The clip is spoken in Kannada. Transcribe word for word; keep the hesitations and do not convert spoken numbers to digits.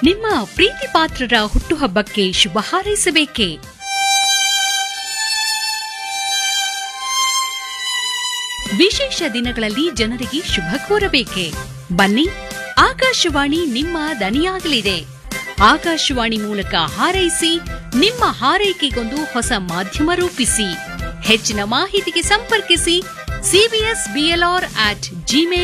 ನಿಮ್ಮ ಪ್ರೀತಿ ಪಾತ್ರರ ಹುಟ್ಟುಹಬ್ಬಕ್ಕೆ ಶುಭ ಹಾರೈಸಬೇಕೇ? ವಿಶೇಷ ದಿನಗಳಲ್ಲಿ ಜನರಿಗೆ ಶುಭ ಕೋರಬೇಕೆ? ಬನ್ನಿ, ಆಕಾಶವಾಣಿ ನಿಮ್ಮ ದನಿಯಾಗಲಿದೆ. ಆಕಾಶವಾಣಿ ಮೂಲಕ ಹಾರೈಸಿ, ನಿಮ್ಮ ಹಾರೈಕೆಗೊಂದು ಹೊಸ ಮಾಧ್ಯಮ ರೂಪಿಸಿ. ಹೆಚ್ಚಿನ ಮಾಹಿತಿಗೆ ಸಂಪರ್ಕಿಸಿ ಸಿಬಿಎಸ್ ಬಿಎಲ್ಆರ್ ಅಟ್ ಜಿಮೇಲ್